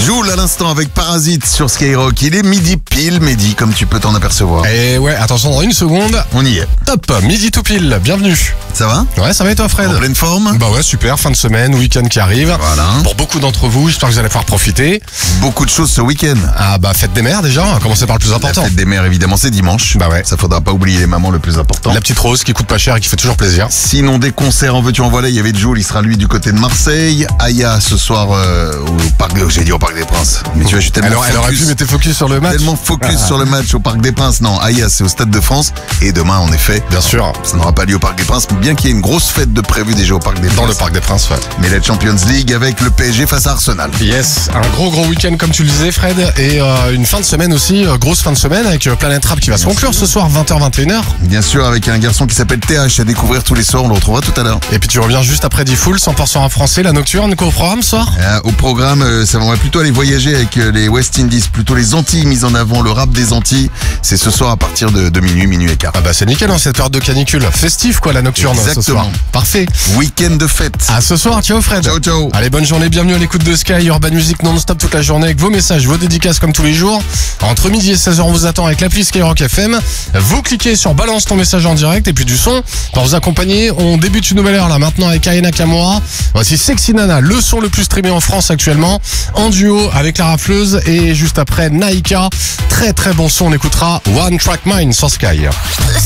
Joule à l'instant avec Parasite sur Skyrock. Il est midi pile, Mehdi, comme tu peux t'en apercevoir. Et ouais, attention, dans une seconde. On y est. Top, midi tout pile, bienvenue. Ça va? Ouais, ça va et toi, Fred? En pleine forme? Bah ouais, super, fin de semaine, week-end qui arrive. Voilà. Pour beaucoup d'entre vous, j'espère que vous allez pouvoir profiter. Beaucoup de choses ce week-end. Ah bah, fête des mères déjà, on va commencer par le plus La important. fête des mères, évidemment, c'est dimanche. Bah ouais. Ça faudra pas oublier les mamans, le plus important. La petite rose qui coûte pas cher et qui fait toujours plaisir. Sinon, des concerts en veux-tu en voilà. Il y avait Joule, il sera lui du côté de Marseille. Aya ce soir au Parc des Princes. Mais tu vois, je suis tellement Elle aurait pu mettre focus sur le match. tellement focus sur le match au Parc des Princes. Non, Aya, c'est au Stade de France. Et demain, en effet, Bien sûr, ça n'aura pas lieu au Parc des Princes, bien qu'il y ait une grosse fête de prévue déjà au Parc des Princes. dans le Parc des Princes, ouais. Mais la Champions League avec le PSG face à Arsenal. Yes, un gros week-end comme tu le disais, Fred, et une fin de semaine aussi, grosse fin de semaine avec Planet Rap qui va se conclure ce soir 20h-21h. Bien sûr, avec un garçon qui s'appelle TH à découvrir tous les soirs, on le retrouvera tout à l'heure. Et puis tu reviens juste après D-Full, 100% en français, la nocturne, qu'au programme ce soir. Au programme, on va plutôt aller voyager avec les West Indies, plutôt les Antilles mises en avant, le rap des Antilles. C'est ce soir à partir de minuit et quart. Ah bah c'est nickel en cette période de canicule, festif quoi la nocturne ce Exactement. soir. Parfait. Week-end de fête. À ce soir, ciao Fred. Ciao, ciao. Allez, bonne journée, bienvenue à l'écoute de Sky, Urban Music non-stop toute la journée avec vos messages, vos dédicaces comme tous les jours. Entre midi et 16h, on vous attend avec l'appli Skyrock FM. Vous cliquez sur balance ton message en direct et puis du son pour vous accompagner. On débute une nouvelle heure là maintenant avec Aya Nakamura. Voici Sexy Nana, le son le plus streamé en France actuellement, en duo avec la rafleuse et juste après Naika. Très bon son, on écoutera One Track Mind sur Sky.